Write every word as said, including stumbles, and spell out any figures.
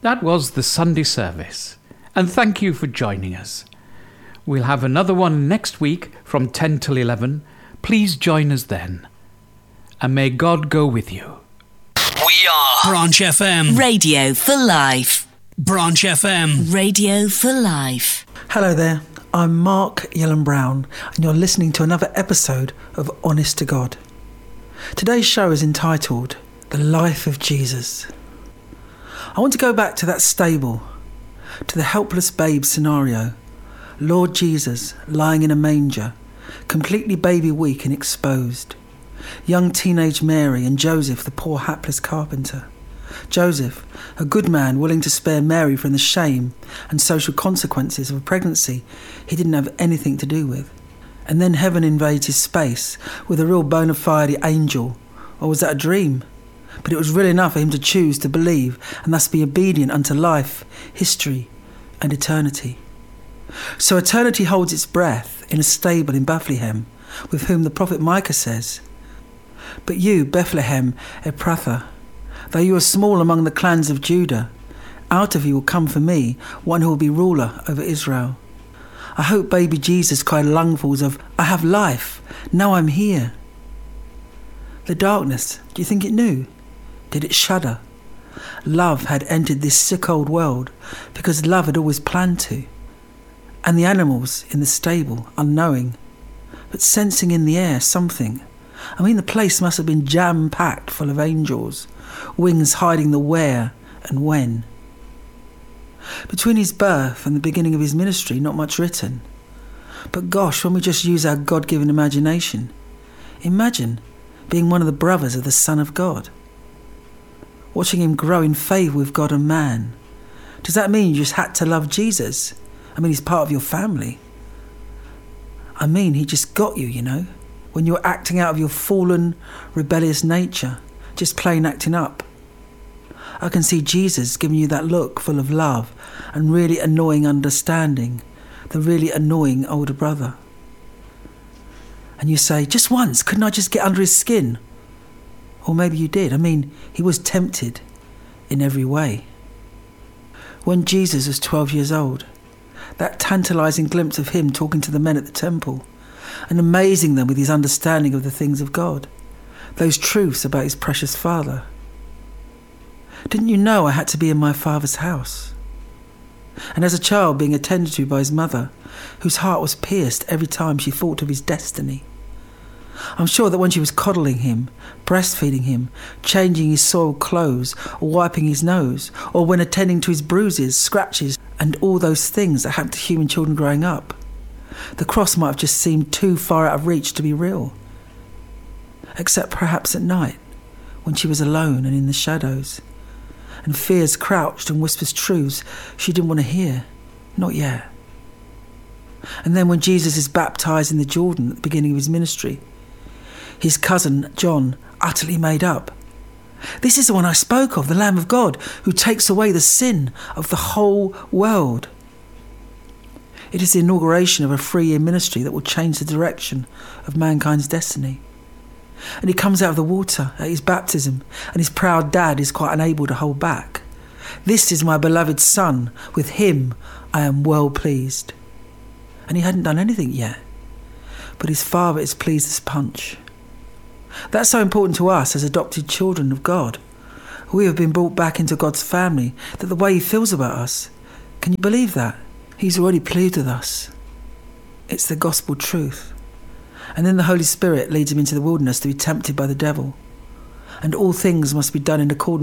That was the Sunday service, and thank you for joining us. We'll have another one next week from ten till eleven. Please join us then. And may God go with you. We are Branch F M. Radio for Life. Branch F M. Radio for Life. Hello there, I'm Mark Yellen Brown, and you're listening to another episode of Honest to God. Today's show is entitled The Life of Jesus. I want to go back to that stable, to the helpless babe scenario. Lord Jesus lying in a manger, completely baby weak and exposed. Young teenage Mary and Joseph, the poor hapless carpenter. Joseph, a good man willing to spare Mary from the shame and social consequences of a pregnancy he didn't have anything to do with. And then heaven invades his space with a real bona fide angel. Or was that a dream? But it was real enough for him to choose to believe and thus be obedient unto life, history and eternity. So eternity holds its breath in a stable in Bethlehem, with whom the prophet Micah says, "But you, Bethlehem Ephrathah, though you are small among the clans of Judah, out of you will come for me one who will be ruler over Israel." I hope baby Jesus cried lungfuls of, "I have life, now I'm here." The darkness, do you think it knew? Did it shudder? Love had entered this sick old world because love had always planned to. And the animals in the stable, unknowing, but sensing in the air something. I mean, the place must have been jam-packed full of angels, wings hiding the where and when. Between his birth and the beginning of his ministry, not much written. But gosh, when we just use our God-given imagination, imagine being one of the brothers of the Son of God. Watching him grow in favour with God and man. Does that mean you just had to love Jesus? I mean, he's part of your family. I mean, he just got you, you know, when you're acting out of your fallen, rebellious nature, just plain acting up. I can see Jesus giving you that look full of love and really annoying understanding, the really annoying older brother. And you say, just once, couldn't I just get under his skin? Or maybe you did. I mean, he was tempted in every way. When Jesus was twelve years old, that tantalising glimpse of him talking to the men at the temple and amazing them with his understanding of the things of God, those truths about his precious Father. Didn't you know I had to be in my Father's house? And as a child being attended to by his mother, whose heart was pierced every time she thought of his destiny. I'm sure that when she was coddling him, breastfeeding him, changing his soiled clothes, or wiping his nose, or when attending to his bruises, scratches, and all those things that happen to human children growing up, the cross might have just seemed too far out of reach to be real. Except perhaps at night, when she was alone and in the shadows, and fears crouched and whispers truths she didn't want to hear. Not yet. And then when Jesus is baptised in the Jordan at the beginning of his ministry, his cousin John, utterly made up. This is the one I spoke of, the Lamb of God, who takes away the sin of the whole world. It is the inauguration of a three-year ministry that will change the direction of mankind's destiny. And he comes out of the water at his baptism, and his proud dad is quite unable to hold back. This is my beloved son, with him I am well pleased. And he hadn't done anything yet, but his father is pleased as punch. That's so important to us as adopted children of God. We have been brought back into God's family, that the way he feels about us, can you believe that? He's already pleased with us. It's the gospel truth. And then the Holy Spirit leads him into the wilderness to be tempted by the devil. And all things must be done in accordance